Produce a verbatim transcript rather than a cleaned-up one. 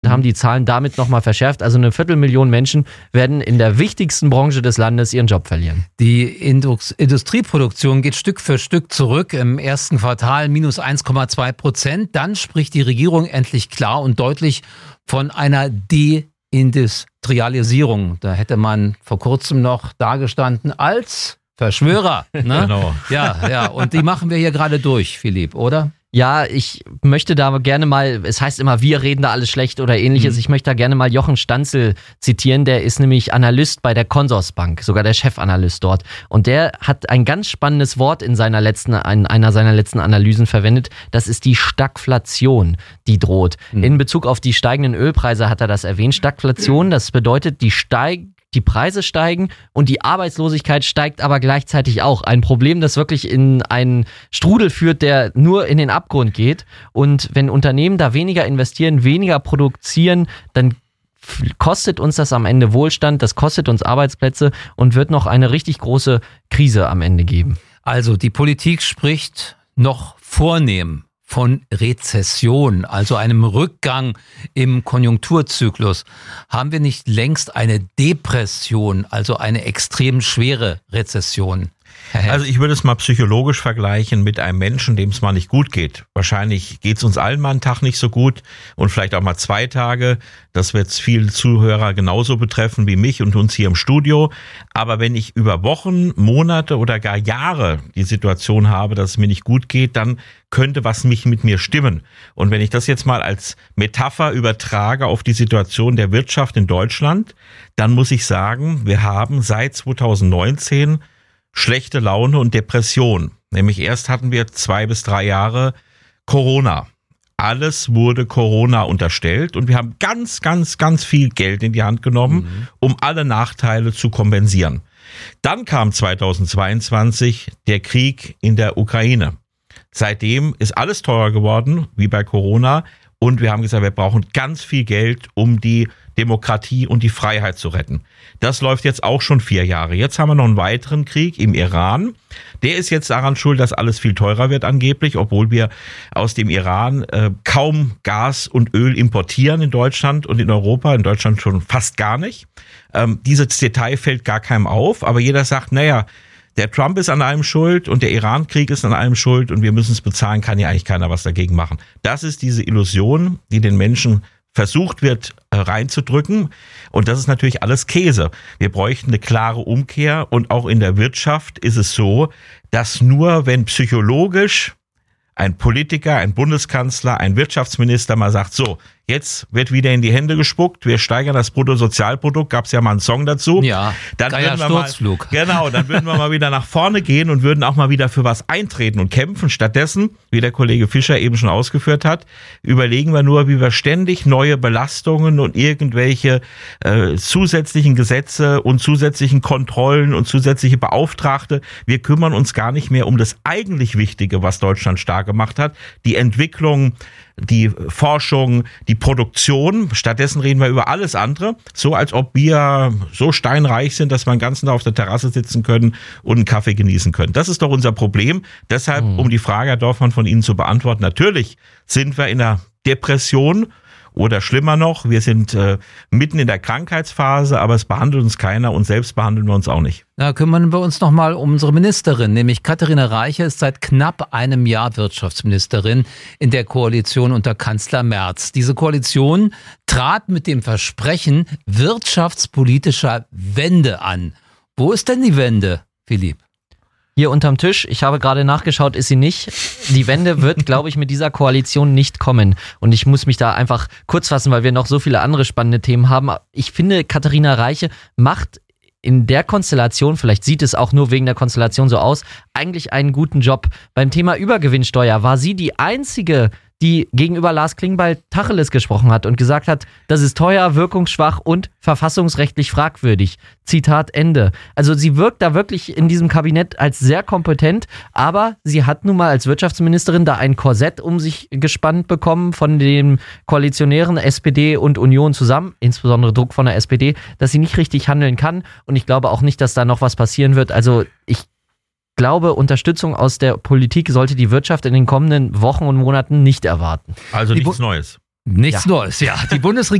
haben die Zahlen damit nochmal verschärft. Also eine Viertelmillion Menschen werden in der wichtigsten Branche des Landes ihren Job verlieren. Die Indus- Industrieproduktion geht Stück für Stück zurück. Im ersten Quartal minus eins Komma zwei Prozent. Dann spricht die Regierung endlich klar und deutlich von einer Deindustrialisierung. Da hätte man vor kurzem noch dagestanden als Verschwörer. Ne? Genau. Ja, ja. Und die machen wir hier gerade durch, Philipp, oder? Ja, ich möchte da gerne mal, es heißt immer, wir reden da alles schlecht oder ähnliches. Mhm. Ich möchte da gerne mal Jochen Stanzel zitieren. Der ist nämlich Analyst bei der Consorsbank, sogar der Chefanalyst dort. Und der hat ein ganz spannendes Wort in seiner letzten, in einer seiner letzten Analysen verwendet. Das ist die Stagflation, die droht. Mhm. In Bezug auf die steigenden Ölpreise hat er das erwähnt. Stagflation, das bedeutet, die steigen Die Preise steigen und die Arbeitslosigkeit steigt aber gleichzeitig auch. Ein Problem, das wirklich in einen Strudel führt, der nur in den Abgrund geht. Und wenn Unternehmen da weniger investieren, weniger produzieren, dann kostet uns das am Ende Wohlstand, das kostet uns Arbeitsplätze und wird noch eine richtig große Krise am Ende geben. Also die Politik spricht noch vornehm von Rezession, also einem Rückgang im Konjunkturzyklus. Haben wir nicht längst eine Depression, also eine extrem schwere Rezession? Also ich würde es mal psychologisch vergleichen mit einem Menschen, dem es mal nicht gut geht. Wahrscheinlich geht es uns allen mal einen Tag nicht so gut und vielleicht auch mal zwei Tage. Das wird viele Zuhörer genauso betreffen wie mich und uns hier im Studio. Aber wenn ich über Wochen, Monate oder gar Jahre die Situation habe, dass es mir nicht gut geht, dann könnte was mich mit mir stimmen. Und wenn ich das jetzt mal als Metapher übertrage auf die Situation der Wirtschaft in Deutschland, dann muss ich sagen, wir haben seit zweitausendneunzehn schlechte Laune und Depression. Nämlich erst hatten wir zwei bis drei Jahre Corona. Alles wurde Corona unterstellt und wir haben ganz, ganz, ganz viel Geld in die Hand genommen, mhm. um alle Nachteile zu kompensieren. Dann kam zweitausendzweiundzwanzig der Krieg in der Ukraine. Seitdem ist alles teurer geworden, wie bei Corona. Und wir haben gesagt, wir brauchen ganz viel Geld, um die Demokratie und die Freiheit zu retten. Das läuft jetzt auch schon vier Jahre. Jetzt haben wir noch einen weiteren Krieg im Iran. Der ist jetzt daran schuld, dass alles viel teurer wird angeblich, obwohl wir aus dem Iran äh, kaum Gas und Öl importieren in Deutschland und in Europa. In Deutschland schon fast gar nicht. Ähm, dieses Detail fällt gar keinem auf, aber jeder sagt, naja, der Trump ist an allem schuld und der Iran-Krieg ist an allem schuld und wir müssen es bezahlen, kann ja eigentlich keiner was dagegen machen. Das ist diese Illusion, die den Menschen versucht wird reinzudrücken und das ist natürlich alles Käse. Wir bräuchten eine klare Umkehr und auch in der Wirtschaft ist es so, dass nur wenn psychologisch ein Politiker, ein Bundeskanzler, ein Wirtschaftsminister mal sagt, so, jetzt wird wieder in die Hände gespuckt, wir steigern das Bruttosozialprodukt, gab es ja mal einen Song dazu. Ja, dann geiler würden wir mal, Sturzflug. Genau, dann würden wir mal wieder nach vorne gehen und würden auch mal wieder für was eintreten und kämpfen. Stattdessen, wie der Kollege Fischer eben schon ausgeführt hat, überlegen wir nur, wie wir ständig neue Belastungen und irgendwelche äh, zusätzlichen Gesetze und zusätzlichen Kontrollen und zusätzliche Beauftragte, wir kümmern uns gar nicht mehr um das eigentlich Wichtige, was Deutschland stark gemacht hat, die Entwicklung, die Forschung, die Produktion. Stattdessen reden wir über alles andere, so als ob wir so steinreich sind, dass wir den ganzen Tag auf der Terrasse sitzen können und einen Kaffee genießen können. Das ist doch unser Problem. Deshalb, mhm. um die Frage, Herr Dorfmann, von Ihnen zu beantworten, natürlich sind wir in einer Depression oder schlimmer noch, wir sind äh, mitten in der Krankheitsphase, aber es behandelt uns keiner und selbst behandeln wir uns auch nicht. Da kümmern wir uns nochmal um unsere Ministerin, nämlich Katharina Reiche ist seit knapp einem Jahr Wirtschaftsministerin in der Koalition unter Kanzler Merz. Diese Koalition trat mit dem Versprechen wirtschaftspolitischer Wende an. Wo ist denn die Wende, Philipp? Hier unterm Tisch, ich habe gerade nachgeschaut, ist sie nicht. Die Wende wird, glaube ich, mit dieser Koalition nicht kommen. Und ich muss mich da einfach kurz fassen, weil wir noch so viele andere spannende Themen haben. Ich finde, Katharina Reiche macht in der Konstellation, vielleicht sieht es auch nur wegen der Konstellation so aus, eigentlich einen guten Job. Beim Thema Übergewinnsteuer war sie die einzige, die gegenüber Lars Klingbeil Tacheles gesprochen hat und gesagt hat, das ist teuer, wirkungsschwach und verfassungsrechtlich fragwürdig. Zitat Ende. Also sie wirkt da wirklich in diesem Kabinett als sehr kompetent, aber sie hat nun mal als Wirtschaftsministerin da ein Korsett um sich gespannt bekommen von den Koalitionären S P D und Union zusammen, insbesondere Druck von der S P D, dass sie nicht richtig handeln kann und ich glaube auch nicht, dass da noch was passieren wird. Also ich Ich glaube, Unterstützung aus der Politik sollte die Wirtschaft in den kommenden Wochen und Monaten nicht erwarten. Also nichts Neues. Nichts Ja. Neues, ja. Die Bundesregierung